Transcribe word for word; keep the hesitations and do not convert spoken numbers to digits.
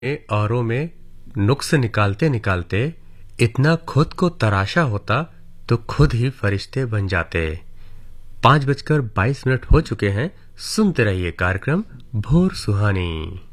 ए औरों में नुक्स निकालते निकालते इतना खुद को तराशा होता तो खुद ही फरिश्ते बन जाते। पांच बजकर बाईस मिनट हो चुके हैं। सुनते रहिए कार्यक्रम भोर सुहानी।